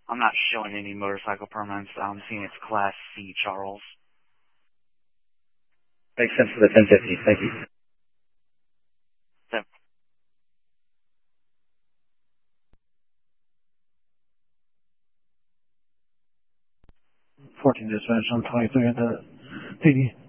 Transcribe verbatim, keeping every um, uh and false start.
I'm not showing any motorcycle permits. I'm seeing it's Class C, Charles. Makes sense for the ten fifty. Thank you. Yep. fourteen dispatch on twenty-three at the P D.